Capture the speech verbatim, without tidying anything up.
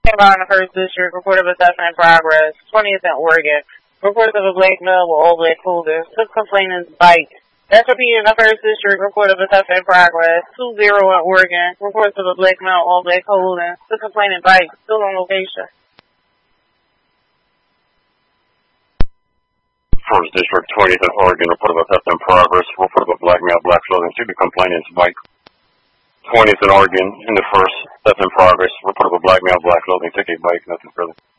About in the first district, report of a theft in progress. twentieth in Oregon. Reports of a black male with old leg coolers. Took complainant's bike. That's repeated in the first district, report of a theft in progress. two zero in Oregon. Reports of a black male with old leg coolers. Took complainant's bike. Still on location. First district, twentieth in Oregon. Report of a theft in progress. Report of a black male, black clothing. Took the complainant's bike. twentieth in Oregon, in the first, theft in progress. Report of a black male, black clothing, took a bike, nothing further.